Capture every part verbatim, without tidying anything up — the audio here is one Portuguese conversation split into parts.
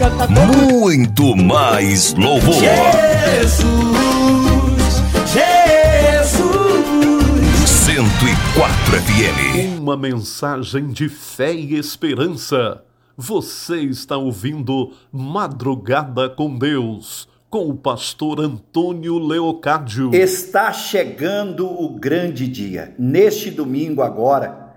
Muito mais louvor. Jesus, Jesus. cento e quatro F M. Uma mensagem de fé e esperança. Você está ouvindo Madrugada com Deus, com o pastor Antônio Leocádio. Está chegando o grande dia. Neste domingo agora,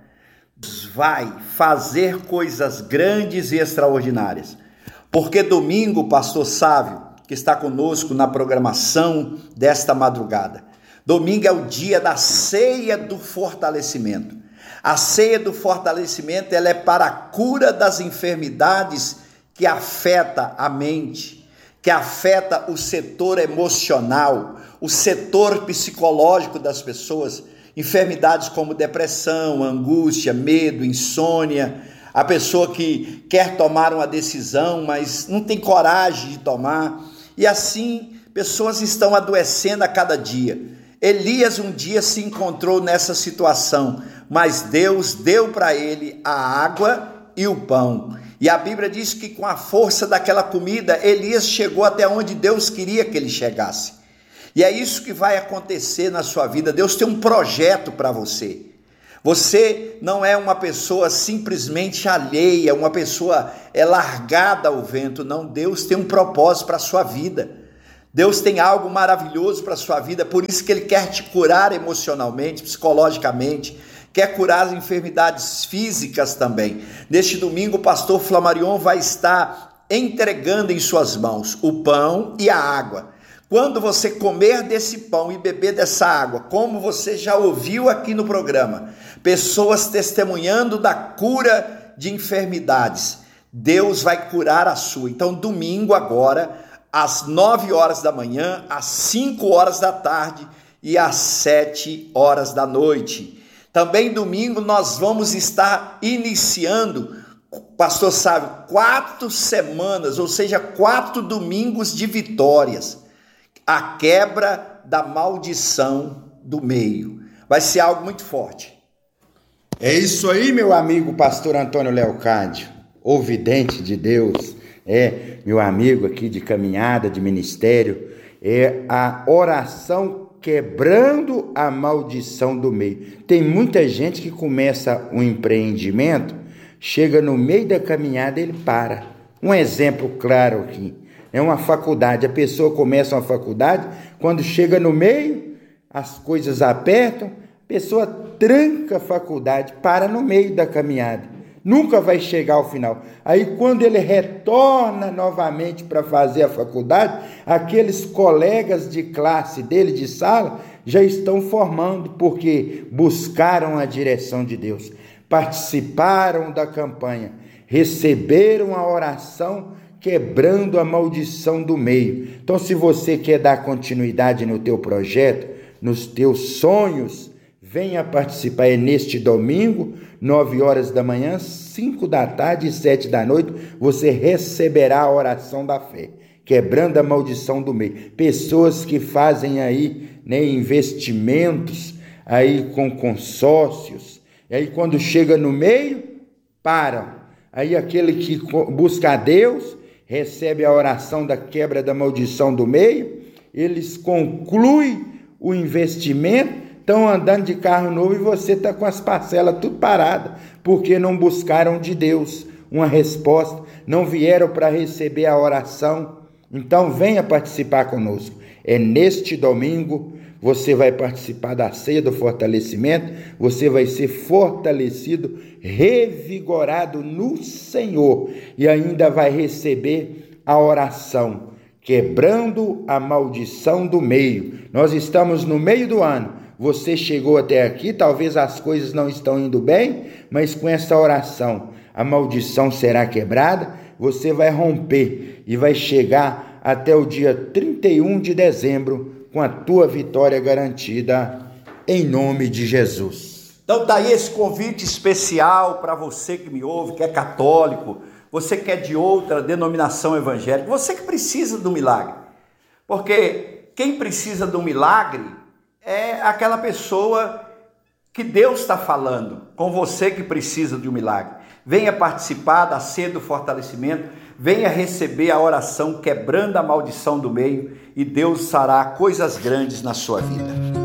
vai fazer coisas grandes e extraordinárias. Porque domingo, o pastor Sávio, que está conosco na programação desta madrugada, domingo é o dia da ceia do fortalecimento. A ceia do fortalecimento, ela é para a cura das enfermidades que afeta a mente, que afeta o setor emocional, o setor psicológico das pessoas, enfermidades como depressão, angústia, medo, insônia, a pessoa que quer tomar uma decisão, mas não tem coragem de tomar. E assim, pessoas estão adoecendo a cada dia. Elias um dia se encontrou nessa situação, mas Deus deu para ele a água e o pão. E a Bíblia diz que com a força daquela comida, Elias chegou até onde Deus queria que ele chegasse. E é isso que vai acontecer na sua vida. Deus tem um projeto para você. Você não é uma pessoa simplesmente alheia, uma pessoa é largada ao vento, não. Deus tem um propósito para a sua vida. Deus tem algo maravilhoso para a sua vida, por isso que Ele quer te curar emocionalmente, psicologicamente, quer curar as enfermidades físicas também. Neste domingo, o pastor Flamarion vai estar entregando em suas mãos o pão e a água. Quando você comer desse pão e beber dessa água, como você já ouviu aqui no programa, pessoas testemunhando da cura de enfermidades, Deus vai curar a sua. Então, domingo agora, às nove horas da manhã, às cinco horas da tarde e às sete horas da noite. Também domingo nós vamos estar iniciando, pastor Sávio, quatro semanas, ou seja, quatro domingos de vitórias. A quebra da maldição do meio. Vai ser algo muito forte. É isso aí, meu amigo pastor Antônio Leocádio, ouvidente de Deus, é meu amigo aqui de caminhada, de ministério, é a oração quebrando a maldição do meio. Tem muita gente que começa um empreendimento, chega no meio da caminhada e ele para. Um exemplo claro aqui. É uma faculdade, a pessoa começa uma faculdade, quando chega no meio, as coisas apertam, a pessoa tranca a faculdade, para no meio da caminhada, nunca vai chegar ao final. Aí quando ele retorna novamente para fazer a faculdade, aqueles colegas de classe dele, de sala, já estão formando, porque buscaram a direção de Deus, participaram da campanha, receberam a oração, quebrando a maldição do meio. Então, se você quer dar continuidade no teu projeto, nos teus sonhos, venha participar. É neste domingo, nove horas da manhã, cinco da tarde e sete da noite, você receberá a oração da fé, quebrando a maldição do meio. Pessoas que fazem aí, né, investimentos aí com consórcios, e aí quando chega no meio, param. Aí aquele que busca a Deus, recebe a oração da quebra da maldição do meio, eles concluem o investimento, estão andando de carro novo e você está com as parcelas tudo paradas, porque não buscaram de Deus uma resposta, não vieram para receber a oração. Então venha participar conosco. É neste domingo, você vai participar da ceia do fortalecimento, você vai ser fortalecido, revigorado no Senhor e ainda vai receber a oração, quebrando a maldição do meio. Nós estamos no meio do ano, você chegou até aqui, talvez as coisas não estão indo bem, mas com essa oração, a maldição será quebrada, você vai romper e vai chegar até o dia trinta e um de dezembro, com a tua vitória garantida, em nome de Jesus. Então tá aí esse convite especial para você que me ouve, que é católico, você que é de outra denominação evangélica, você que precisa do milagre. Porque quem precisa do milagre é aquela pessoa que Deus está falando com você que precisa de um milagre. Venha participar da ceia do fortalecimento, venha receber a oração quebrando a maldição do meio e Deus fará coisas grandes na sua vida.